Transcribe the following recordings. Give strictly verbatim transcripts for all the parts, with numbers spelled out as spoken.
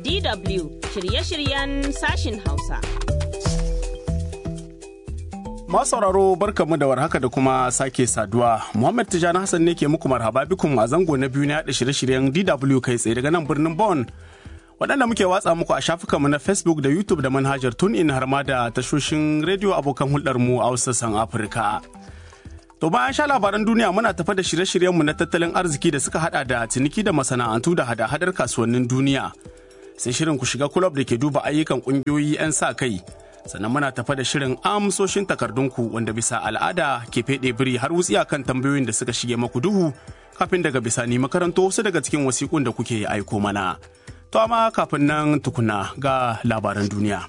D W shirye-shiryen sashin Hausa. Masu sauraro barkamu da warhaka da kuma sake saduwa. Muhammad Tijani Hassan ne ke muku marhaba bikum a zango na biyu na yaɗa shirye-shiryen D W kai tsaye daga nan birnin Bonn. Waɗanda muke watsa muku a shafukanmu na Facebook da YouTube da manhajar TuneIn har ma da tashoshin rediyo abokan hulɗarmu a sassan Afirka. To bayan sha labaran duniya muna tafa da shirye-shiryenmu na tattalin arziki da suka hada da ciniki da masana'antu da hada-hadar kasuwannin duniya. Sai shirin ku shiga kulob da ke duba ayyukan ƙungiyoyi 'yan sa kai. Sannan muna tafa da shirin amsoshin takardunku wanda bisa al'ada ke feɗe biri har wutsiya kan tambayoyin da suka shige maku duhu kafin daga bisani makaranto wasu daga cikin wasiƙun da kuke aiko mana. To amma kafin nan tukuna ga labaran duniya.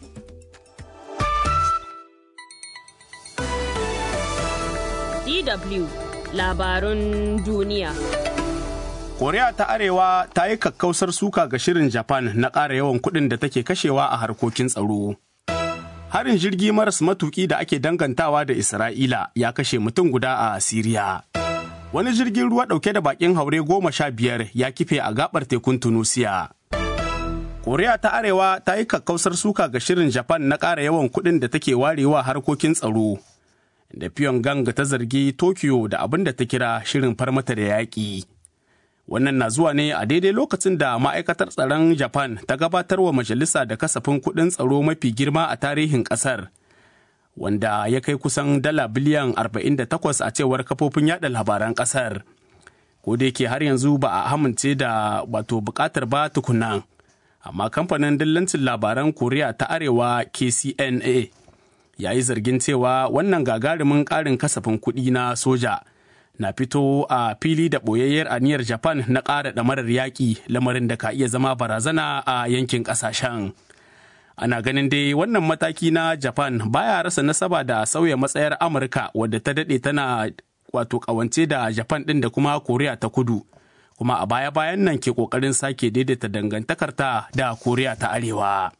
D W labarun duniya. Koriya ta Arewa ta yi kakkausar suka ga shirin Japan na ƙara yawan kuɗin da take kashewa a harkokin tsaro. Harin jirgi maras matuƙi da ake dangantawa da Isra'ila ya kashe mutum guda a Siriya. Wani jirgin ruwa ɗauke da baƙin haure goma sha biyar ya kife a gaɓar tekun Tunusiya. Koriya ta Arewa ta yi kakkausar suka ga shirin Japan na ƙara yawan kuɗin da take warewa harkokin tsaro. Da Pyongyang ta zargi Tokyo da abin da ta kira shirin farmata da yaƙi. Wannan na zuwa ne a daidai lokacin da ma'aikatar tsaron Japan ta gabatar wa majalisa da kasafin kuɗin tsaro mafi girma a tarihin ƙasar, wanda ya kai kusan dala biliyan arba'in da takwas a cewar kafofin yada labaran ƙasar. Ko da yake har yanzu ba a amince da wato buƙatar ba tukuna, amma kamfanin dillancin labaran Koriya ta Arewa K C N A ya yi zargin cewa wannan gagarumin ƙarin kasafin kuɗi na soja na fito a fili da ɓoyayyar aniyar Japan na ƙara ɗamarar yaƙi, lamarin da ka iya zama barazana a yankin ƙasashen. Ana ganin dai wannan mataki na Japan baya rasa nasaba da sauya matsayar Amurka wadda ta daɗe tana wato ƙawance da Japan ɗin da kuma Koriya ta Kudu, kuma a baya-bayan nan ke ƙoƙarin sake daidaita dangantakarta da Koriya ta Arewa.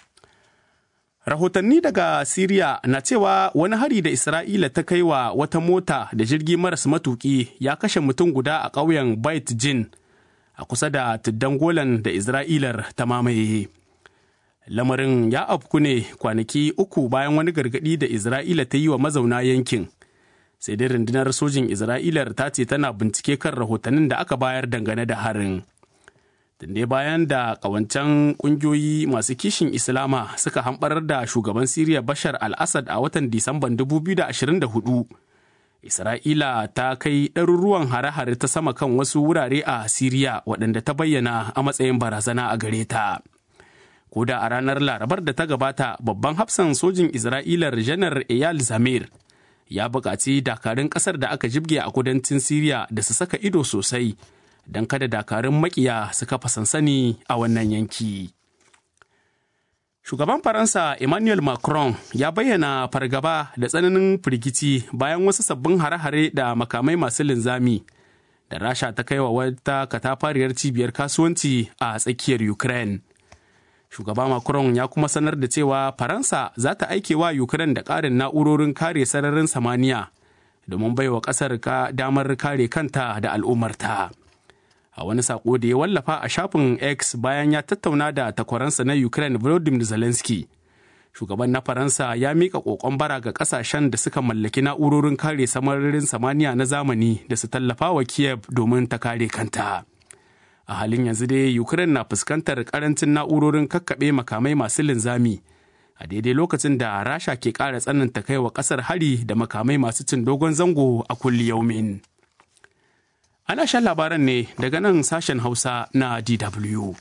Rahotanni daga Siriya na cewa wani hari da Isra'ila ta kai wa wata mota da jirgi maras matuƙi ya kashe mutum guda a ƙauyen Bait Jin a kusa da tuddan Golan da Isra'ilar ta mamaye. Lamarin ya afku ne kwanaki uku bayan wani gargaɗi da Isra'ila ta yi wa mazauna yankin. Sai dai rundunar sojin Isra'ilar ta ce tana bincike kan rahotannin da aka bayar dangane da harin. Dande bayan da ƙawancen ƙungiyoyi masu kishin Islama suka hamɓarar da shugaban Siriya Bashar al-Assad a watan Disamban dubu biyu da ashirin da hudu, Isra'ila ta kai ɗaruruwan hare-hare ta sama kan wasu wurare a Siriya waɗanda ta bayyana a matsayin barazana a gare ta. Ko da a ranar Larabar da ta gabata, babban hafsan sojin Isra'ilar Janar Eyal Zamir ya buƙaci dakarun ƙasar da aka jibge a kudancin Siriya da su saka ido sosai don kada dakarun makiya su kafa sansani a wannan yanki. Shugaban Faransa Emmanuel Macron ya bayyana fargaba da tsananin firgici bayan wasu sabbin hare-hare da makamai masu linzami da Rasha ta kai wa wata katafariyar cibiyar kasuwanci a tsakiyar Ukraine. Shugaba Macron ya kuma sanar da cewa Faransa za ta aike wa Ukraine da ƙarin na'urorin kare sararin samaniya domin baiwa ƙasar ka damar kare kanta da al'ummarta. A wani sako da ya wallafa a shafin X bayan ya tattauna da takwaransa na Ukraine Volodymyr Zelensky, shugaban na Faransa ya mika kokon bara ga kasashen da suka mallaki na'urorin kare sararin samaniya na zamani da su tallafa wa Kiev domin ta kare kanta. A halin yanzu dai Ukraine na fuskantar karancin na'urorin kakkaɓe makamai masu linzami a daidai lokacin da Rasha ke ƙara tsananta kai wa ƙasar hari da makamai masu cin dogon zango a kulli yaumin. Ana shan labaran ne daga nan sashen Hausa na D W.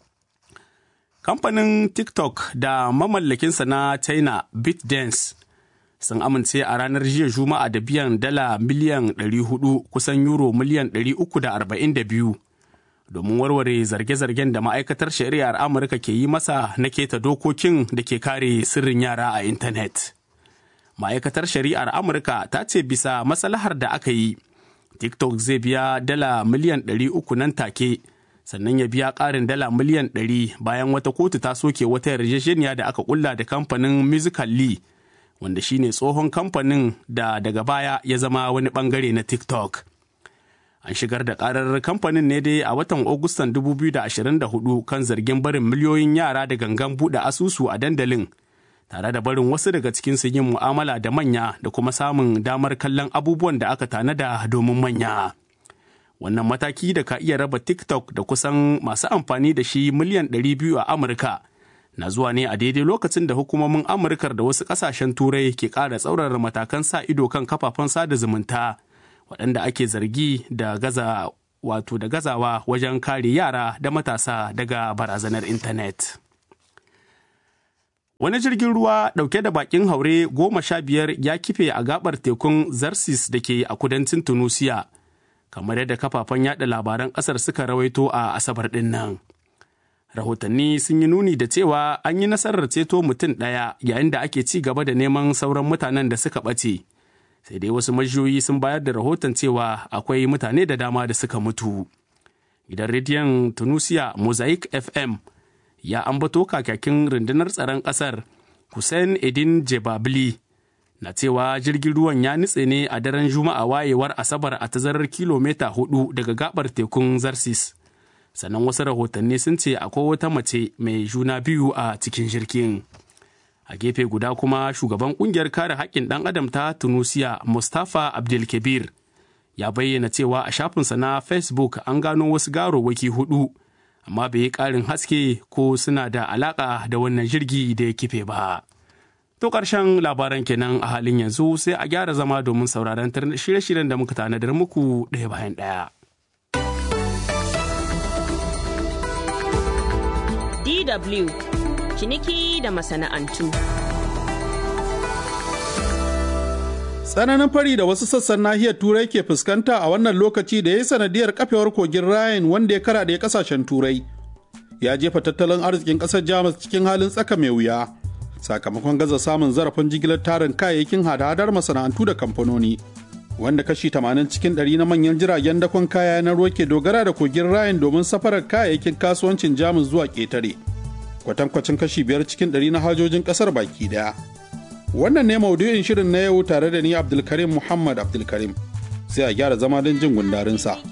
Kamfanin TikTok da mamallakinsa na China ByteDance sun amince a ranar jiya Juma'a da biyan dala miliyan ɗari hudu kusan euro miliyan ɗari uku da arba'in da biyu domin warware zarge-zargen da ma'aikatar shari'ar Amurka ke yi masa na keta dokokin da ke kare sirrin yara a intanet. Ma'aikatar shari'ar Amurka ta ce bisa maslahar da aka yi, TikTok zai biya dala miliyan ɗari uku nan take, sannan ya biya ƙarin dala miliyan ɗari bayan wata kotu ta soke wata yarjejeniya da aka kulla da kamfanin Musical.ly, wanda shine tsohon kamfanin da daga baya ya zama wani bangare na TikTok. An shigar da karar kamfanin ne dai a watan Agustan dubu biyu da ashirin da hudu kan zargin barin miliyoyin yara da gangan buɗe asusu a dandalin, tare da barin wasu daga cikinsu yin mu'amala da manya da kuma samun damar kallon abubuwan da aka tanada domin manya. Wannan mataki da ka iya raba TikTok da kusan masu amfani da shi miliyan ɗari biyu a Amurka na zuwa ne a daidai lokacin da hukumomin Amurkar da wasu ƙasashen Turai ke ƙara tsaurara matakan sa ido kan kafafen sada zumunta waɗanda ake zargi da gaza wato da gazawa wajen kare yara da matasa daga barazanar intanet. Wani jirgin ruwa ɗauke da bakin haure goma sha biyar ya kife a gabar tekun Zarsis da ke a kudancin Tunusiya, kamar yadda kafafen yada labaran ƙasar suka rawaito a Asabar ɗin nan. Rahotanni sun yi nuni da cewa an yi nasarar ceto mutum ɗaya yayin da ake ci gaba da neman sauran mutanen da suka ɓace. Sai dai wasu majiyoyi sun bayar da rahoton cewa akwai mutane da dama da suka mutu. Gidan rediyon Tunusiya Mosaic F M ya ambato kakakin rundunar tsaron ƙasar Hussein Edin Jebabli na cewa jirgin ruwan ya nutse ne a daren Juma'a wayewar Asabar a tazarar kilomita hudu daga gabar tekun Zarsis. Sannan wasu rahotanni sun ce akwai wata mace mai juna biyu a cikin jirgin. A gefe guda kuma shugaban kungiyar kare haƙƙin ɗan adam ta Tunusiya Mustapha Abdelkebir ya bayyana cewa a shafinsa na Facebook an gano wasu garowaki hudu, amma bai yi ƙarin haske ko suna da alaƙa da wannan jirgi da ya kife ba. To ƙarshen labaran kenan a halin yanzu, sai a gyara zama domin sauraron shirye-shiryen da muka tanadar muku ɗaya bayan ɗaya. D W ciniki da masana'antu. Tsananin fari da wasu sassan nahiyar Turai ke fuskanta a wannan lokaci da ya yi sanadiyar kafewar kogin Rhine wanda ya karaɗe kasashen Turai, ya jefa tattalin arzikin ƙasar Jamus cikin halin tsaka mai wuya sakamakon gaza samun zarafin jigilar tarin kayayyakin hada-hadar masana'antu da kamfanoni, wanda kashi tamanin cikin ɗari na manyan jiragen dakon kaya na ruwa ke dogara da kogin Rhine domin safarar kayayyakin kasuwancin Jamus zuwa ƙetare, kwatankwacin kashi biyar cikin ɗari na hajojin ƙasar baki ɗaya. Wannan ne maudu'in shirin na yau tare da ni Abdulkarim Muhammad Abdulkarim. Sai a gyara zama don jin gundarinsa.